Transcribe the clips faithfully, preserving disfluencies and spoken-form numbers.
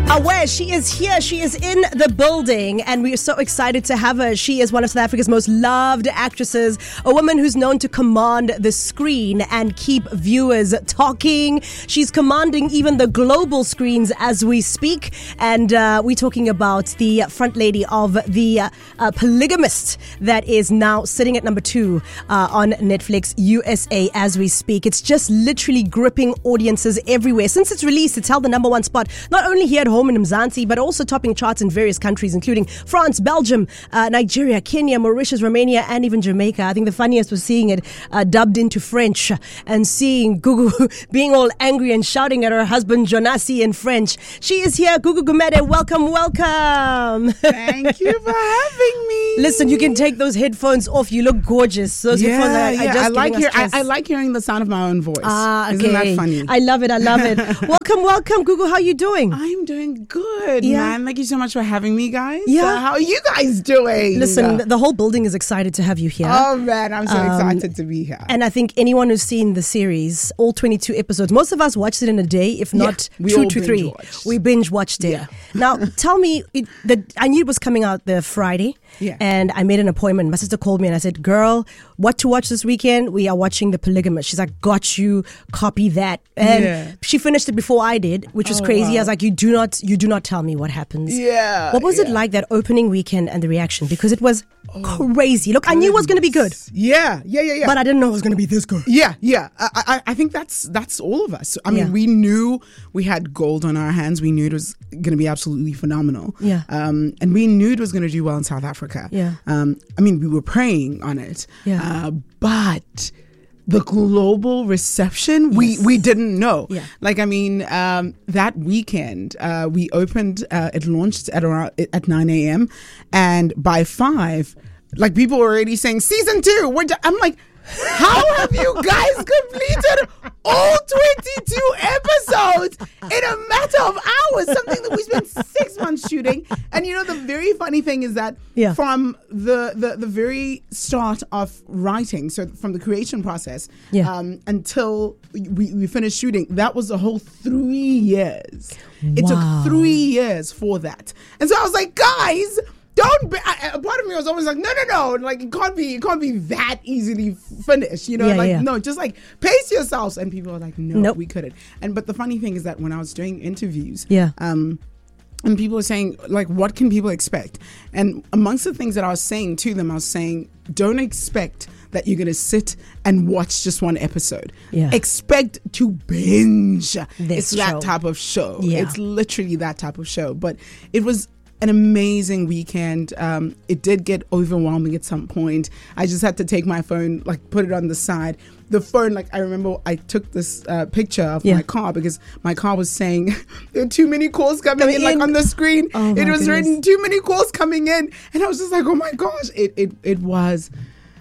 Aware, she is here. She is in the building, and we are so excited to have her. She is one of South Africa's most loved actresses, a woman who's known to command the screen and keep viewers talking. She's commanding even the global screens as we speak, and uh, we're talking about the front lady of the uh, uh, Polygamist that is now sitting at number two uh, on Netflix U S A as we speak. It's just literally gripping audiences everywhere. Since its release, it's held the number one spot, not only here at home in Mzansi, but also topping charts in various countries, including France, Belgium, uh, Nigeria, Kenya, Mauritius, Romania, and even Jamaica. I think the funniest was seeing it uh, dubbed into French and seeing Gugu being all angry and shouting at her husband Jonasi in French. She is here, Gugu Gumede. Welcome, welcome. Thank you for having me. Listen, you can take those headphones off. You look gorgeous. Those yeah, headphones are, yeah. are just I like giving us hear, I, stress. I like hearing the sound of my own voice. Ah, okay. Isn't that funny? I love it. I love it. Welcome, welcome, Gugu. How you doing? I'm doing good, Yeah. man. Thank you so much for having me, guys. Yeah. Uh, how are you guys doing? Listen, the whole building is excited to have you here. Oh, man. I'm so Um, excited to be here. And I think anyone who's seen the series, all twenty-two episodes, most of us watched it in a day, if not Yeah, we two all to binge three. watched. We binge watched it. Yeah. Now, tell me, it, the, I knew it was coming out the Friday, Yeah. and I made an appointment. My sister called me and I said, girl, what to watch this weekend? We are watching The Polygamist. She's like, got you, copy that. And Yeah. she finished it before I did, which was Oh, crazy. wow. I was like, you do not, you do not tell me what happens. Yeah, What was it yeah. like that opening weekend and the reaction? Because it was crazy. Look, I knew it was going to be good, Yeah, yeah, yeah, yeah. but I didn't know it was going to be this good. Yeah, yeah. I, I, I think that's that's all of us. I mean, Yeah. we knew we had gold on our hands. We knew it was going to be absolutely phenomenal. Yeah. Um, and we knew it was going to do well in South Africa. Yeah. Um, I mean, we were praying on it. Yeah. Uh, but the global reception, we, we didn't know. Yeah. Like, I mean, um, that weekend, uh, we opened, uh, it launched at around at nine a.m. And by five, like, people were already saying, season two, we're done. I'm like, how have you guys completed all twenty-two episodes in a matter of hours? Something that we spent six months shooting. And you know, the very funny thing is that Yeah. from the, the, the very start of writing, so from the creation process Yeah. um, until we, we finished shooting, that was a whole three years. It Wow. took three years for that. And so I was like, guys, don't be, I, a part of me was always like, no, no, no, like it can't be, it can't be that easily finished, you know, Yeah, like yeah. no, just like pace yourselves. And people were like, no, Nope. we couldn't. And but the funny thing is that when I was doing interviews, Yeah. um, and people were saying, like, what can people expect? And amongst the things that I was saying to them, I was saying, don't expect that you're going to sit and watch just one episode. Yeah. Expect to binge. This it's show. that type of show. Yeah. It's literally that type of show. But it was an amazing weekend. Um, it did get overwhelming at some point. I just had to take my phone, like put it on the side. The phone, like I remember I took this uh, picture of Yeah. my car because my car was saying there are too many calls coming Coming in, like in. on the screen. Oh, my it was goodness. written too many calls coming in. And I was just like, oh my gosh, it, it, it was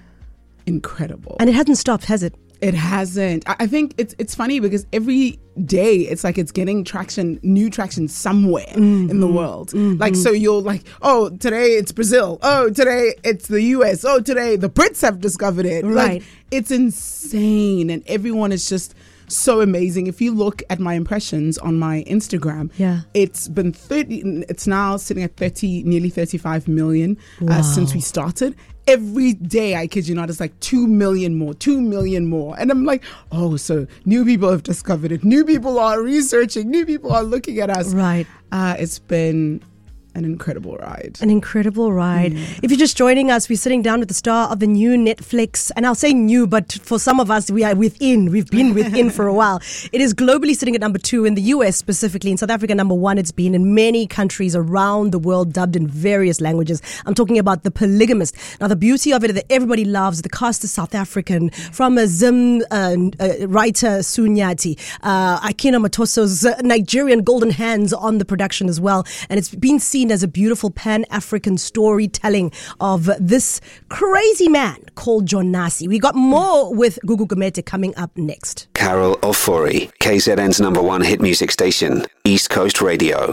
incredible. And it hasn't stopped, has it? It hasn't. I I think it's it's funny because every day it's like it's getting traction, new traction somewhere Mm-hmm. in the world. Like, so you'll like, oh, today it's Brazil. Oh, today it's the U S. Oh, today the Brits have discovered it. Right. Like, it's insane. And everyone is just so amazing. If you look at my impressions on my Instagram, Yeah. it's been thirty, it's now sitting at thirty, nearly thirty-five million Wow. uh, since we started. Every day, I kid you not, it's like two million more, two million more. And I'm like, oh, so new people have discovered it. New people are researching. New people are looking at us. Right. Uh, it's been an incredible ride. An incredible ride. If you're just joining us, we're sitting down with the star of the new Netflix, and I'll say new, but for some of us, we are within. We've been within for a while. It is globally sitting at number two in the U S specifically. In South Africa, number one. It's been in many countries around the world, dubbed in various languages. I'm talking about The Polygamist. Now, the beauty of it that everybody loves, the cast is South African, from a Zim uh, uh, writer, Sunyati, uh, Akina Matoso's uh, Nigerian golden hands on the production as well. And it's been seen as a beautiful Pan-African storytelling of this crazy man called Jonasi. We got more with Gugu Gumede coming up next. Carol Ofori, K Z N's number one hit music station, East Coast Radio.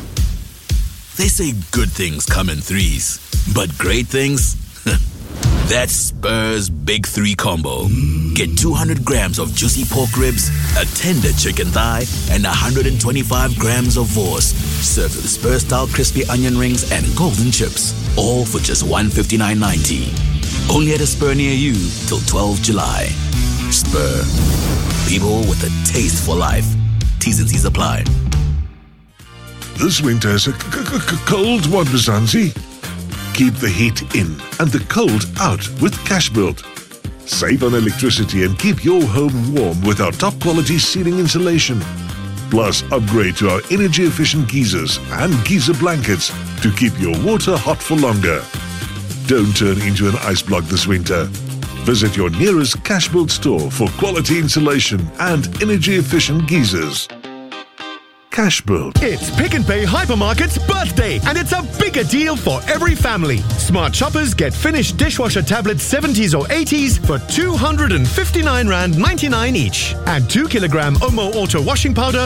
They say good things come in threes, but great things, That's Spur's Big Three Combo. Get two hundred grams of juicy pork ribs, a tender chicken thigh, and one hundred twenty-five grams of vorst. Served with Spur-style crispy onion rings and golden chips. All for just one hundred fifty-nine ninety. Only at a Spur near you till the twelfth of July. Spur. People with a taste for life. T's and C's apply. This winter is a c- c- c- cold one, Bizanzi. Keep the heat in and the cold out with Cashbuild. Save on electricity and keep your home warm with our top quality ceiling insulation. Plus, upgrade to our energy-efficient geysers and geyser blankets to keep your water hot for longer. Don't turn into an ice block this winter. Visit your nearest Cashbuild store for quality insulation and energy-efficient geysers. Cashbuild. It's Pick and Pay Hypermarket's birthday, and it's a bigger deal for every family. Smart shoppers get finished dishwasher tablets seventies or eighties for two hundred fifty-nine rand ninety-nine each. And two kilogram Omo Auto washing powder